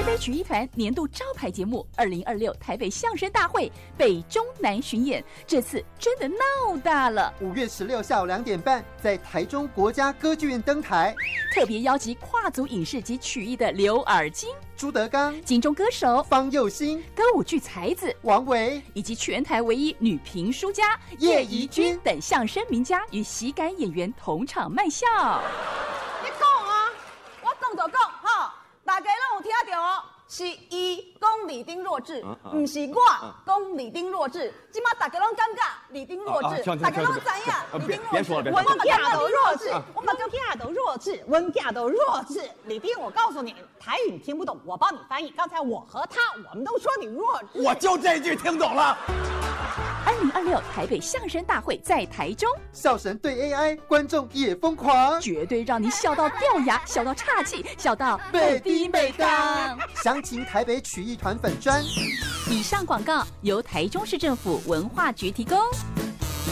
北曲艺团年度招牌节目2026台北相声大会北中南巡演，这次真的闹大了。 5月16下午2点半，在台中国家歌剧院登台， 特别邀集跨族影视及曲艺的刘尔金、 朱德刚、 金钟歌手方佑兴、 歌舞剧才子王维， 以及全台唯一女评书家叶怡君等相声名家与喜感演员同场卖笑。 你讲啊，我讲就讲哈，大家拢有听到哦，是伊讲李丁弱智，不是我讲李丁弱智。今麦大家拢感觉李丁弱智，大家拢知影李丁弱智。 文囝都弱智，我们囝都弱智，文囝都弱智。李丁，我告诉你，台语你听不懂，我帮你翻译。刚才我和他，我们都说你弱智。 我就这句听懂了。 2026台北相声大会在台中， 笑神对 AI， 观众也疯狂， 绝对让你笑到掉牙，笑到岔气，笑到美的美当。详情台北曲艺团粉专。 以上广告由台中市政府文化局提供。